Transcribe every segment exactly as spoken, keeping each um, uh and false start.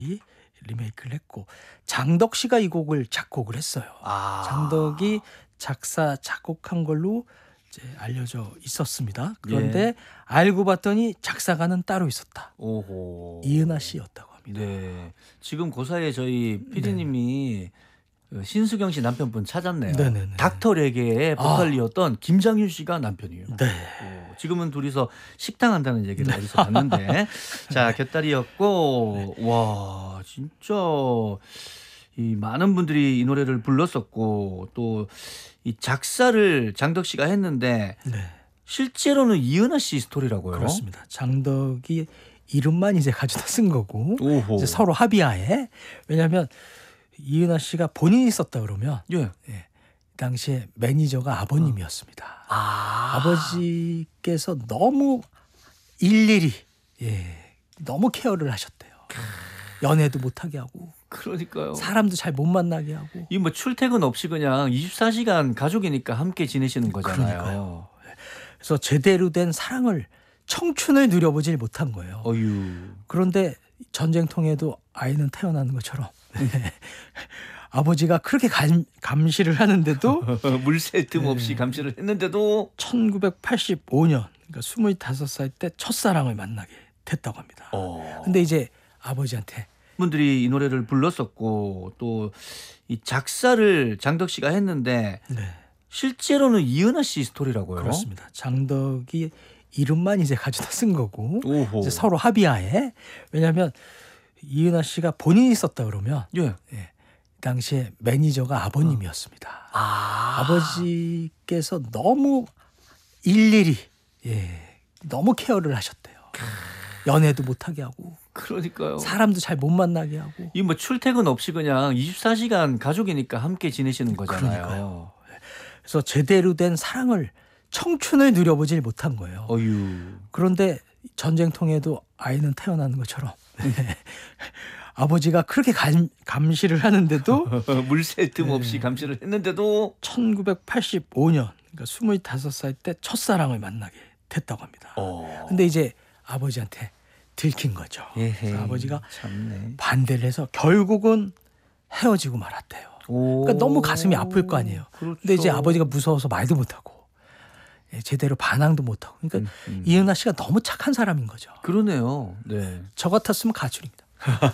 이 리메이크를 했고 장덕 씨가 이 곡을 작곡을 했어요. 아. 장덕이 작사 작곡한 걸로 이제 알려져 있었습니다. 그런데 예. 알고 봤더니 작사가는 따로 있었다. 오호. 이은하 씨였다고 합니다. 네. 지금 그 사이에 저희 피디님이 그 신수경 씨 남편분 찾았네요. 네네네. 닥터 레게의 아. 보컬이었던 김장윤 씨가 남편이에요. 네. 오, 지금은 둘이서 식당 한다는 얘기를 어디서 봤는데 자 곁다리였고 와 진짜 이 많은 분들이 이 노래를 불렀었고 또 이 작사를 장덕 씨가 했는데 네. 실제로는 이은하 씨 스토리라고요. 그렇습니다. 장덕이 이름만 이제 가져다 쓴 거고 오호. 이제 서로 합의하에 왜냐하면 이은하 씨가 본인이 썼다 그러면 예. 예, 당시에 매니저가 아버님이었습니다. 아. 아버지께서 너무 일일이 예, 너무 케어를 하셨대요. 연애도 못하게 하고 그러니까요. 사람도 잘 못 만나게 하고. 이 뭐 출퇴근 없이 그냥 이십사 시간 가족이니까 함께 지내시는 거잖아요. 그러니까요. 그래서 제대로 된 사랑을 청춘을 누려보질 못한 거예요. 어유. 그런데 전쟁통에도 아이는 태어나는 것처럼 아버지가 그렇게 감, 감시를 하는데도 물샐 틈 없이 네. 감시를 했는데도 천구백팔십오 년 그러니까 스물다섯 살 때 첫사랑을 만나게 됐다고 합니다. 어. 근데 이제 아버지한테 분들이 이 노래를 불렀었고 또 이 작사를 장덕 씨가 했는데 네, 실제로는 이은하 씨 스토리라고요. 그렇습니다. 장덕이 이름만 이제 가져다 쓴 거고 오호. 이제 서로 합의하에 왜냐하면 이은하 씨가 본인이 썼다 그러면 예. 예, 당시에 매니저가 아버님이었습니다. 아. 아버지께서 너무 일일이 예, 너무 케어를 하셨대요. 연애도 못하게 하고 그러니까요. 사람도 잘 못 만나게 하고. 이 뭐 출퇴근 없이 그냥 이십사 시간 가족이니까 함께 지내시는 거잖아요. 그러니까요. 그래서 제대로 된 사랑을 청춘을 누려보질 못한 거예요. 어유. 그런데 전쟁통에도 아이는 태어나는 것처럼 아버지가 그렇게 감, 감시를 하는데도 물샐 틈 없이 네. 감시를 했는데도 천구백팔십오 년 그러니까 스물다섯 살 때 첫사랑을 만나게 됐다고 합니다. 어. 근데 이제 아버지한테 들킨 거죠. 에헤이, 그래서 아버지가 참네. 반대를 해서 결국은 헤어지고 말았대요. 오. 그러니까 너무 가슴이 아플 거 아니에요. 그렇죠. 근데 이제 아버지가 무서워서 말도 못하고 예, 제대로 반항도 못하고 그러니까 음, 음. 이은하 씨가 너무 착한 사람인 거죠. 그러네요. 네. 저 같았으면 가출입니다.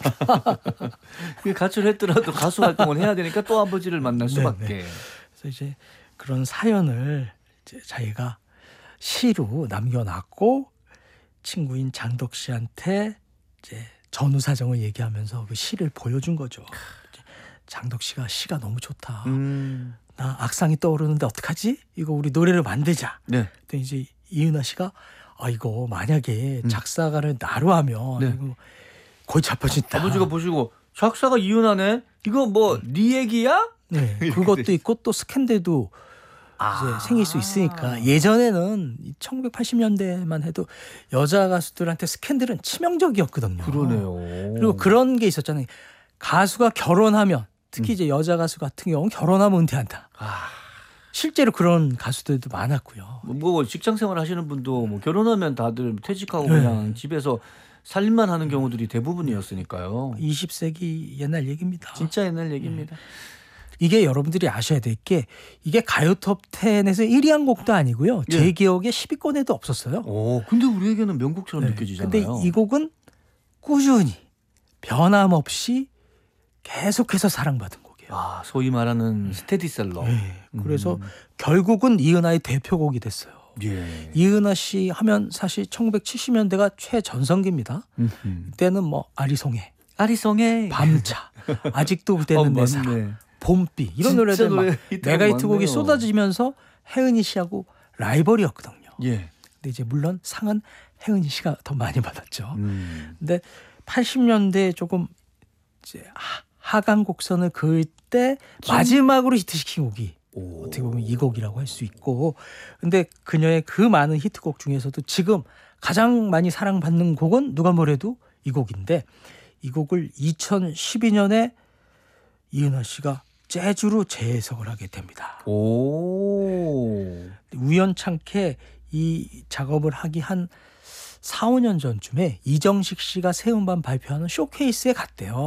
그 가출했더라도 가수 활동을 해야 되니까 또 아버지를 만날 수밖에. 네, 네. 그래서 이제 그런 사연을 이제 자기가 시로 남겨놨고 친구인 장덕 씨한테 이제 전후 사정을 얘기하면서 그 시를 보여준 거죠. 장덕 씨가 시가 너무 좋다. 음. 나 악상이 떠오르는데 어떡하지? 이거 우리 노래를 만들자. 네. 근데 이제 이은하 씨가 아 이거 만약에 작사가를 나로 하면 네. 이거 골치 아파진다. 아버지가 보시고 작사가 이은하네. 이거 뭐 네 얘기야? 네, 그것도 있고 또 스캔들도 아. 이제 생길 수 있으니까 예전에는 천구백팔십 년대만 해도 여자 가수들한테 스캔들은 치명적이었거든요. 그러네요. 그리고 그런 게 있었잖아요. 가수가 결혼하면 특히 이제 여자 가수 같은 경우는 결혼하면 은퇴한다. 아. 실제로 그런 가수들도 많았고요. 뭐 직장 생활 하시는 분도 뭐 결혼하면 다들 퇴직하고 네. 그냥 집에서 살림만 하는 경우들이 대부분이었으니까요. 이십 세기 옛날 얘기입니다. 진짜 옛날 얘기입니다. 이게 여러분들이 아셔야 될 게 이게 가요 톱텐에서 일 위 한 곡도 아니고요. 제 예. 기억에 십 위권에도 없었어요. 오, 근데 우리에게는 명곡처럼 네. 느껴지잖아요. 근데 이 곡은 꾸준히 변함없이 계속해서 사랑받은 곡이에요. 아, 소위 말하는 스테디셀러. 네. 그래서 음. 결국은 이은하의 대표곡이 됐어요. 예. 이은하 씨 하면 사실 천구백칠십 년대가 최전성기입니다. 음흠. 그때는 뭐 아리송해, 아리송해. 밤차, 아직도 그때는 내 사랑, 맞네. 봄비 이런 진짜 노래들 막 노래 히트곡 메가 히트곡이 많네요. 쏟아지면서 혜은이 씨하고 라이벌이었거든요. 예. 근데 이제 물론 상은 혜은이 씨가 더 많이 받았죠. 음. 근데 팔십 년대에 조금 이제 하- 하강 곡선을 그을 때 마지막으로 히트시킨 곡이 오. 어떻게 보면 이 곡이라고 할 수 있고, 근데 그녀의 그 많은 히트곡 중에서도 지금 가장 많이 사랑받는 곡은 누가 뭐래도 이 곡인데, 이 곡을 이천십이 년에 이은하 씨가 재즈로 재해석을 하게 됩니다. 오. 우연찮게 이 작업을 하기 한 사, 오 년 전쯤에 이정식 씨가 새 음반 발표하는 쇼케이스에 갔대요.